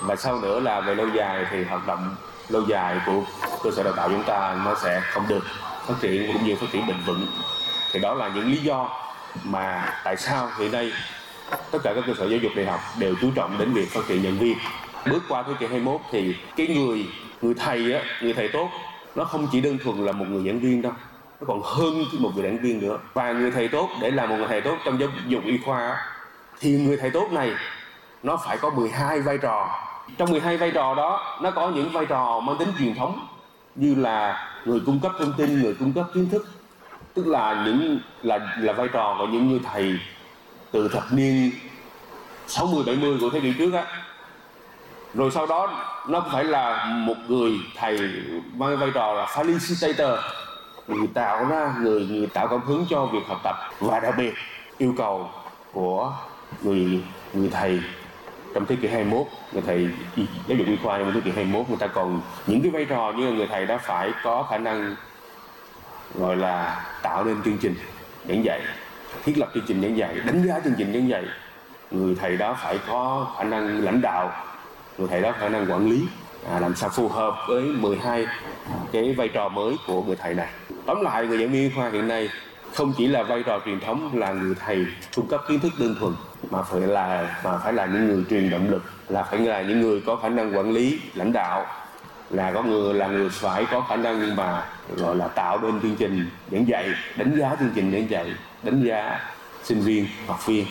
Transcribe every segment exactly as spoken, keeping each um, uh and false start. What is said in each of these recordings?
Và sau nữa là về lâu dài thì hoạt động lâu dài của cơ sở đào tạo chúng ta nó sẽ không được phát triển cũng như phát triển bền vững. Thì đó là những lý do mà tại sao hiện nay tất cả các cơ sở giáo dục đại học đều chú trọng đến việc phát triển nhân viên. Bước qua thế kỷ hai mươi mốt thì cái người người thầy á, người thầy tốt nó không chỉ đơn thuần là một người giảng viên đâu, nó còn hơn một người giảng viên nữa. Và người thầy tốt, để làm một người thầy tốt trong giáo dục y khoa thì người thầy tốt này nó phải có mười hai vai trò. Trong mười hai vai trò đó nó có những vai trò mang tính truyền thống như là người cung cấp thông tin, người cung cấp kiến thức, tức là những là là vai trò của những người thầy từ thập niên sáu mươi bảy mươi của thế kỷ trước á. Rồi sau đó nó phải là một người thầy mang vai trò là facilitator, người tạo ra người người tạo cảm hứng cho việc học tập. Và đặc biệt yêu cầu của người người thầy trong thế kỷ hai mươi mốt, người thầy giáo dục y khoa trong thế kỷ hai mươi mốt, người ta còn những cái vai trò như người thầy đã phải có khả năng gọi là tạo nên chương trình giảng dạy, thiết lập chương trình giảng dạy, đánh giá chương trình giảng dạy. Người thầy đó phải có khả năng lãnh đạo, người thầy đó khả năng quản lý, à, làm sao phù hợp với mười hai cái vai trò mới của người thầy này. Tóm lại, người giảng viên y khoa hiện nay không chỉ là vai trò truyền thống là người thầy cung cấp kiến thức đơn thuần, mà phải là mà phải là những người truyền động lực, là phải là những người có khả năng quản lý, lãnh đạo, là có người là người phải có khả năng mà gọi là tạo nên chương trình giảng dạy, đánh giá chương trình giảng dạy, đánh giá sinh viên, học viên.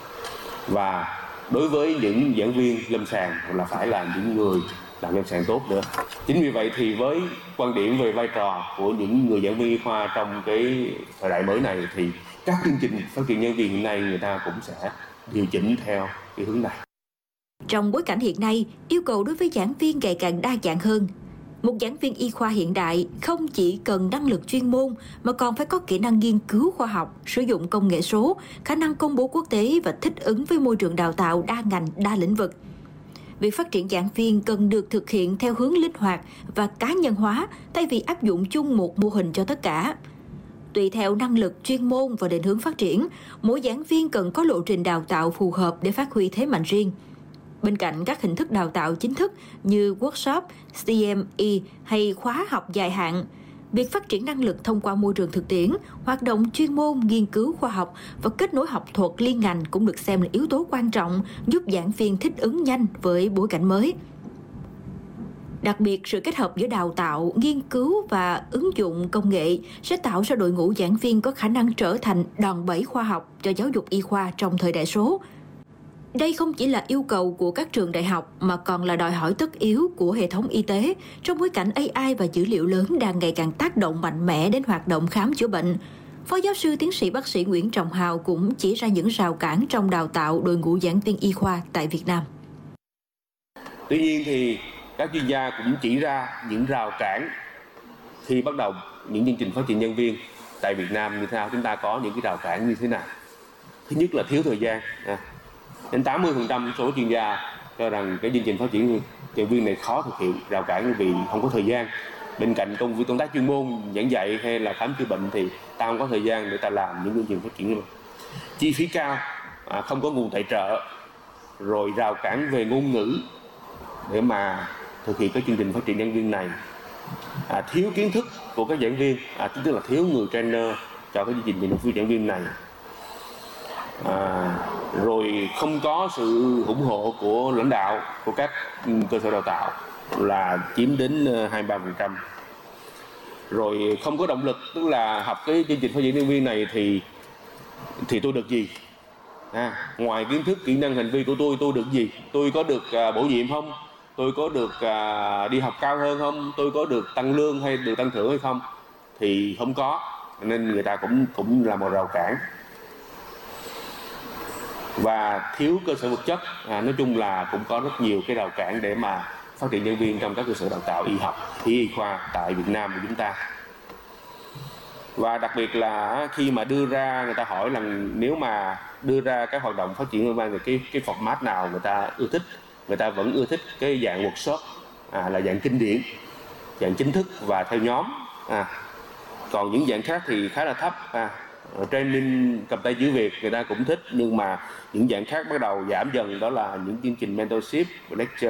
Và đối với những giảng viên lâm sàng là phải là những người làm lâm sàng tốt nữa. Chính vì vậy thì với quan điểm về vai trò của những người giảng viên y khoa trong cái thời đại mới này thì các chương trình phát triển nhân viên hiện nay người ta cũng sẽ điều chỉnh theo cái hướng này. Trong bối cảnh hiện nay, yêu cầu đối với giảng viên ngày càng đa dạng hơn. Một giảng viên y khoa hiện đại không chỉ cần năng lực chuyên môn mà còn phải có kỹ năng nghiên cứu khoa học, sử dụng công nghệ số, khả năng công bố quốc tế và thích ứng với môi trường đào tạo đa ngành, đa lĩnh vực. Việc phát triển giảng viên cần được thực hiện theo hướng linh hoạt và cá nhân hóa thay vì áp dụng chung một mô hình cho tất cả. Tùy theo năng lực, chuyên môn và định hướng phát triển, mỗi giảng viên cần có lộ trình đào tạo phù hợp để phát huy thế mạnh riêng. Bên cạnh các hình thức đào tạo chính thức như workshop, xê em e hay khóa học dài hạn, việc phát triển năng lực thông qua môi trường thực tiễn, hoạt động chuyên môn, nghiên cứu khoa học và kết nối học thuật liên ngành cũng được xem là yếu tố quan trọng giúp giảng viên thích ứng nhanh với bối cảnh mới. Đặc biệt, sự kết hợp giữa đào tạo, nghiên cứu và ứng dụng công nghệ sẽ tạo ra đội ngũ giảng viên có khả năng trở thành đòn bẩy khoa học cho giáo dục y khoa trong thời đại số. Đây không chỉ là yêu cầu của các trường đại học mà còn là đòi hỏi tất yếu của hệ thống y tế trong bối cảnh a i và dữ liệu lớn đang ngày càng tác động mạnh mẽ đến hoạt động khám chữa bệnh. Phó giáo sư tiến sĩ bác sĩ Nguyễn Trọng Hào cũng chỉ ra những rào cản trong đào tạo đội ngũ giảng viên y khoa tại Việt Nam. Tuy nhiên thì các chuyên gia cũng chỉ ra những rào cản khi bắt đầu những chương trình phát triển nhân viên tại Việt Nam như thế nào. Chúng ta có những cái rào cản như thế nào? Thứ nhất là thiếu thời gian. À, đến tám mươi phần trăm số chuyên gia cho rằng cái chương trình phát triển nhân viên này khó thực hiện, rào cản vì không có thời gian. Bên cạnh công việc công tác chuyên môn, giảng dạy hay là khám chữa bệnh thì ta không có thời gian để ta làm những chương trình phát triển nhân viên. Chi phí cao, à, không có nguồn tài trợ, rồi rào cản về ngôn ngữ để mà thực hiện các chương trình phát triển nhân viên này, à, thiếu kiến thức của các giảng viên, à, tức là thiếu người trainer cho cái chương trình phát triển giảng viên này, à, rồi không có sự ủng hộ của lãnh đạo của các cơ sở đào tạo là chiếm đến hai mươi ba phần trăm, rồi không có động lực, tức là học cái chương trình phát triển nhân viên này thì thì tôi được gì? À, ngoài kiến thức, kỹ năng, hành vi của tôi, tôi được gì? Tôi có được uh, bổ nhiệm không? Tôi có được uh, đi học cao hơn không? Tôi có được tăng lương hay được tăng thưởng hay không? Thì không có, nên người ta cũng cũng là một rào cản. Và thiếu cơ sở vật chất, à, nói chung là cũng có rất nhiều cái rào cản để mà phát triển nhân viên trong các cơ sở đào tạo y học, y khoa tại Việt Nam của chúng ta. Và đặc biệt là khi mà đưa ra, người ta hỏi là nếu mà đưa ra các hoạt động phát triển nhân viên thì cái cái format nào người ta ưa thích? Người ta vẫn ưa thích cái dạng workshop, à, là dạng kinh điển, dạng chính thức và theo nhóm. À, còn những dạng khác thì khá là thấp. À, training cầm tay chữ Việt người ta cũng thích, nhưng mà những dạng khác bắt đầu giảm dần, đó là những chương trình mentorship, lecture